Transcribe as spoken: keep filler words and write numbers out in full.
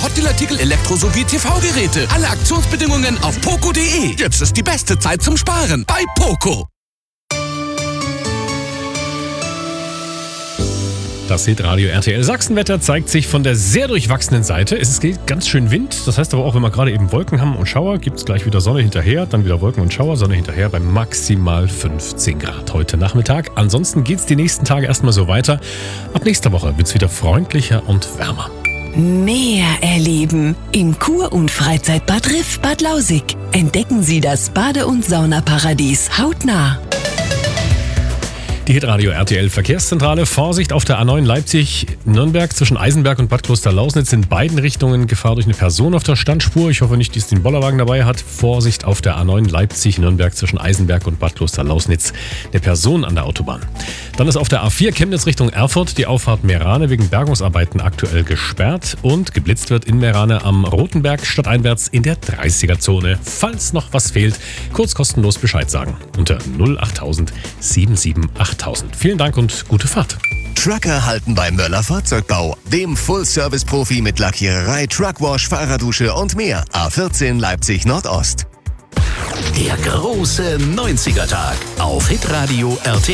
Hauptartikel Elektro- sowie T V-Geräte. Alle Aktionsbedingungen auf poco punkt de. Jetzt ist die beste Zeit zum Sparen bei Poco. Das Hitradio R T L Sachsenwetter zeigt sich von der sehr durchwachsenen Seite. Es geht ganz schön Wind. Das heißt aber auch, wenn wir gerade eben Wolken haben und Schauer, gibt es gleich wieder Sonne hinterher, dann wieder Wolken und Schauer, Sonne hinterher bei maximal fünfzehn Grad heute Nachmittag. Ansonsten geht es die nächsten Tage erstmal so weiter. Ab nächster Woche wird es wieder freundlicher und wärmer. Meer erleben im Kur- und Freizeitbad Riff Bad Lausick. Entdecken Sie das Bade- und Saunaparadies hautnah. Die Hitradio R T L Verkehrszentrale. Vorsicht auf der A neun Leipzig-Nürnberg zwischen Eisenberg und Bad Klosterlausnitz in beiden Richtungen. Gefahr durch eine Person auf der Standspur. Ich hoffe nicht, dass die einen Bollerwagen dabei hat. Vorsicht auf der A neun Leipzig-Nürnberg zwischen Eisenberg und Bad Klosterlausnitz. Eine Person an der Autobahn. Dann ist auf der A vier Chemnitz Richtung Erfurt die Auffahrt Meerane wegen Bergungsarbeiten aktuell gesperrt. Und geblitzt wird in Meerane am Rotenberg stadteinwärts in der dreißiger-Zone. Falls noch was fehlt, kurz kostenlos Bescheid sagen. Unter null achttausend sieben sieben achttausend. Vielen Dank und gute Fahrt. Trucker halten bei Möller Fahrzeugbau, dem Full-Service-Profi mit Lackiererei, Truckwash, Fahrerdusche und mehr. A vierzehn Leipzig Nordost. Der große neunziger Tag auf Hitradio R T L.